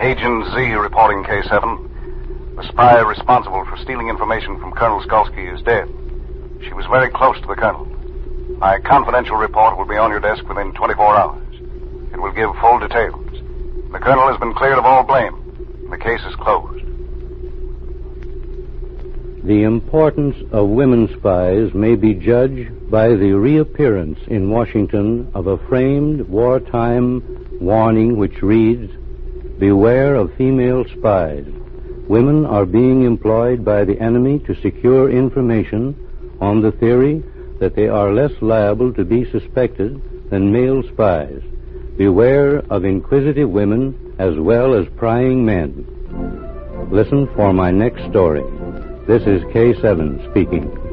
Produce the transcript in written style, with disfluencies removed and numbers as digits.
Agent Z reporting K7. The spy responsible for stealing information from Colonel Skolsky is dead. She was very close to the Colonel. My confidential report will be on your desk within 24 hours. It will give full details. The Colonel has been cleared of all blame. The case is closed. The importance of women spies may be judged by the reappearance in Washington of a framed wartime warning which reads, "Beware of female spies. Women are being employed by the enemy to secure information on the theory that they are less liable to be suspected than male spies. Beware of inquisitive women as well as prying men." Listen for my next story. This is K7 speaking.